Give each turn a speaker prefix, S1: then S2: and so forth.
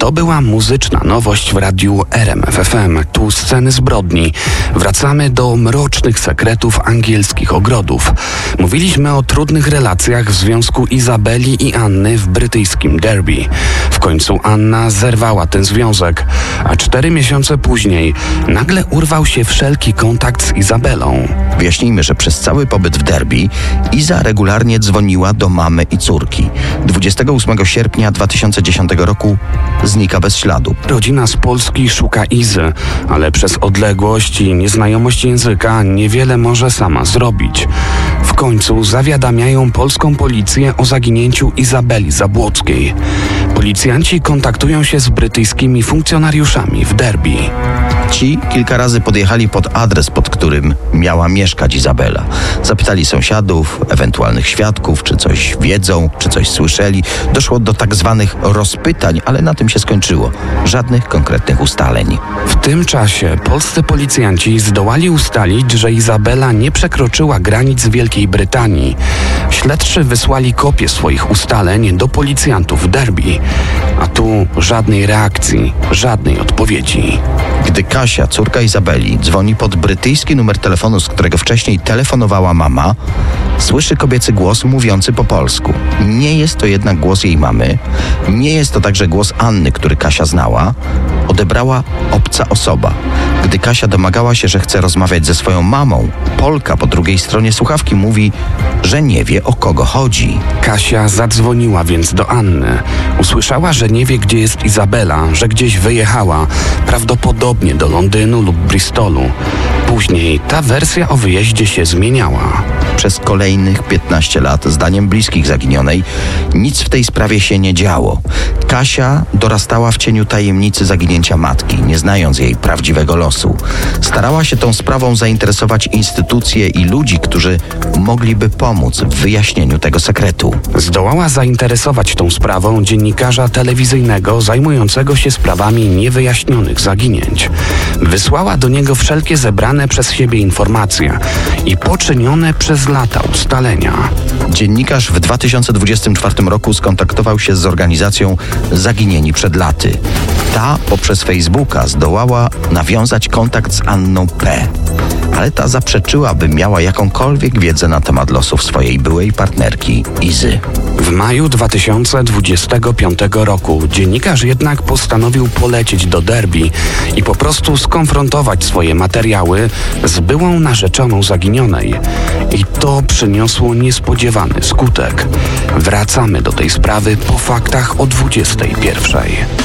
S1: To była muzyczna nowość w radiu RMF FM. Tu sceny zbrodni. Wracamy do mrocznych sekretów angielskich ogrodów. Mówiliśmy o trudnych relacjach w związku Izabeli i Anny w brytyjskim Derby. W końcu Anna zerwała ten związek, a 4 miesiące później nagle urwał się wszelki kontakt z Izabelą.
S2: Wyjaśnijmy, że przez cały pobyt w Derby Iza regularnie dzwoniła do mamy i córki. 28 sierpnia 2010 roku znika bez śladu.
S1: Rodzina z Polski szuka Izy, ale przez odległość i nieznajomość języka niewiele może sama zrobić. W końcu zawiadamiają polską policję o zaginięciu Izabeli Zabłockiej. Policjanci kontaktują się z brytyjskimi funkcjonariuszami w Derby.
S2: Ci kilka razy podjechali pod adres, pod którym miała mieszkać Izabela. Zapytali sąsiadów, ewentualnych świadków, czy coś wiedzą, czy coś słyszeli. Doszło do tak zwanych rozpytań, ale na tym się skończyło. Żadnych konkretnych ustaleń.
S1: W tym czasie polscy policjanci zdołali ustalić, że Izabela nie przekroczyła granic Wielkiej Brytanii. Śledczy wysłali kopię swoich ustaleń do policjantów w Derby. A tu żadnej reakcji, żadnej odpowiedzi.
S2: Gdy Kasia, córka Izabeli, dzwoni pod brytyjski numer telefonu, z którego wcześniej telefonowała mama, słyszy kobiecy głos mówiący po polsku. Nie jest to jednak głos jej mamy, nie jest to także głos Anny, który Kasia znała. Odebrała obca osoba. Gdy Kasia domagała się, że chce rozmawiać ze swoją mamą, Polka po drugiej stronie słuchawki mówi, że nie wie, o kogo chodzi.
S1: Kasia zadzwoniła więc do Anny. Usłyszała, że nie wie, gdzie jest Izabela, że gdzieś wyjechała, prawdopodobnie do Londynu lub Bristolu. Później ta wersja o wyjeździe się zmieniała.
S2: Przez kolejnych 15 lat, zdaniem bliskich zaginionej, nic w tej sprawie się nie działo. Kasia dorastała w cieniu tajemnicy zaginięcia matki, nie znając jej prawdziwego losu. Starała się tą sprawą zainteresować instytucje i ludzi, którzy mogliby pomóc w wyjaśnieniu tego sekretu.
S1: Zdołała zainteresować tą sprawą dziennikarza telewizyjnego zajmującego się sprawami niewyjaśnionych zaginięć. Wysłała do niego wszelkie zebrane przez siebie informacje i poczynione przez lata ustalenia.
S2: Dziennikarz w 2024 roku skontaktował się z organizacją Zaginieni przed laty. Ta poprzez Facebooka zdołała nawiązać kontakt z Anną P., ale ta zaprzeczyła, by miała jakąkolwiek wiedzę na temat losów swojej byłej partnerki Izy.
S1: W maju 2025 roku dziennikarz jednak postanowił polecieć do Derby i po prostu skonfrontować swoje materiały z byłą narzeczoną zaginionej. I to przyniosło niespodziewany skutek. Wracamy do tej sprawy po faktach o 21.